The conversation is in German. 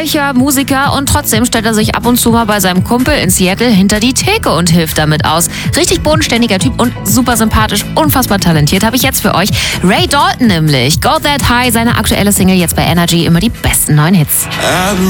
erfolgreicher Musiker und trotzdem stellt er sich ab und zu mal bei seinem Kumpel in Seattle hinter die Theke und hilft damit aus. Richtig bodenständiger Typ und super sympathisch, unfassbar talentiert. Habe ich jetzt für euch Ray Dalton nämlich. Go That High, seine aktuelle Single jetzt bei Energy, immer die besten neuen Hits.